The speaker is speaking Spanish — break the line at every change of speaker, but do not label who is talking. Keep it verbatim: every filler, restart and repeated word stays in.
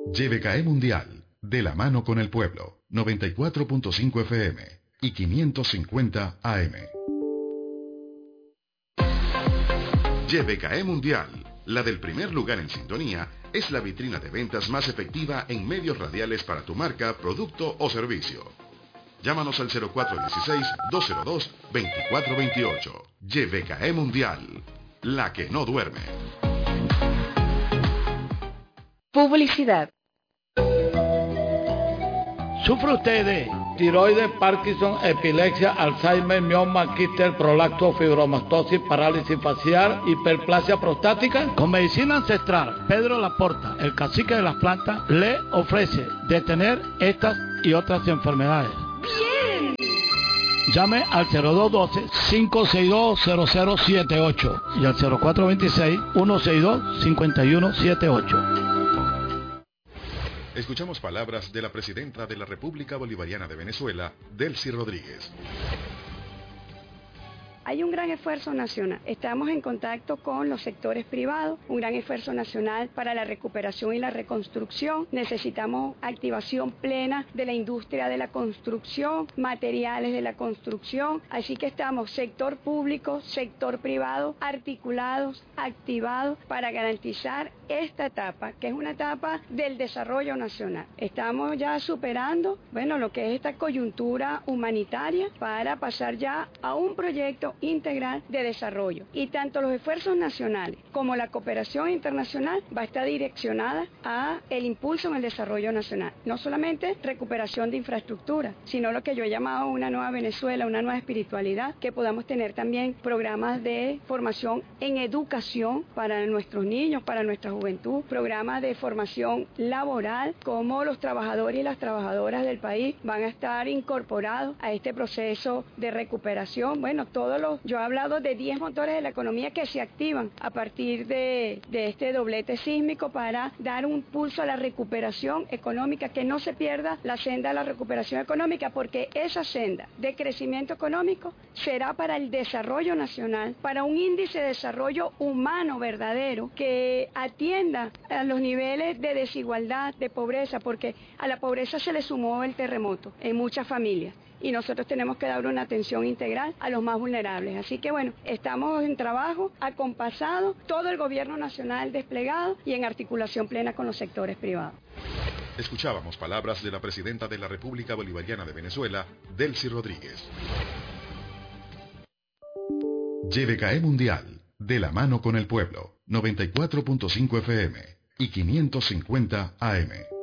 Y V K E Mundial, de la mano con el pueblo, noventa y cuatro punto cinco F M y quinientos cincuenta A M. Y V K E Mundial, la del primer lugar en sintonía, es la vitrina de ventas más efectiva en medios radiales para tu marca, producto o servicio. Llámanos al cero cuatro uno seis, dos cero dos, dos cuatro dos ocho. Y V K E Mundial, la que no duerme.
Publicidad.
¿Sufre usted de tiroides, Parkinson, epilepsia, Alzheimer, mioma, quistes, prolacto, fibromastosis, parálisis facial, hiperplasia prostática? Con medicina ancestral, Pedro Laporta, el cacique de las plantas, le ofrece detener estas y otras enfermedades.
¡Bien!
Llame al cero dos uno dos, cinco seis dos, cero cero siete ocho y al cero cuatro dos seis, uno seis dos, cinco uno siete ocho.
Escuchamos palabras de la presidenta de la República Bolivariana de Venezuela, Delcy Rodríguez.
Hay un gran esfuerzo nacional. Estamos en contacto con los sectores privados, un gran esfuerzo nacional para la recuperación y la reconstrucción. Necesitamos activación plena de la industria de la construcción, materiales de la construcción. Así que estamos sector público, sector privado, articulados, activados para garantizar esta etapa, que es una etapa del desarrollo nacional. Estamos ya superando, bueno, lo que es esta coyuntura humanitaria para pasar ya a un proyecto integral de desarrollo. Y tanto los esfuerzos nacionales como la cooperación internacional va a estar direccionada a el impulso en el desarrollo nacional. No solamente recuperación de infraestructura, sino lo que yo he llamado una nueva Venezuela, una nueva espiritualidad, que podamos tener también programas de formación en educación para nuestros niños, para nuestra juventud, programas de formación laboral, como los trabajadores y las trabajadoras del país van a estar incorporados a este proceso de recuperación. Bueno, todos los, yo he hablado de diez motores de la economía que se activan a partir de, de este doblete sísmico para dar un pulso a la recuperación económica, que no se pierda la senda de la recuperación económica, porque esa senda de crecimiento económico será para el desarrollo nacional, para un índice de desarrollo humano verdadero que atienda a los niveles de desigualdad, de pobreza, porque a la pobreza se le sumó el terremoto en muchas familias. Y nosotros tenemos que dar una atención integral a los más vulnerables. Así que bueno, estamos en trabajo acompasado, todo el gobierno nacional desplegado y en articulación plena con los sectores privados.
Escuchábamos palabras de la presidenta de la República Bolivariana de Venezuela, Delcy Rodríguez. Y V K E Mundial, de la mano con el pueblo, noventa y cuatro punto cinco F M y quinientos cincuenta A M.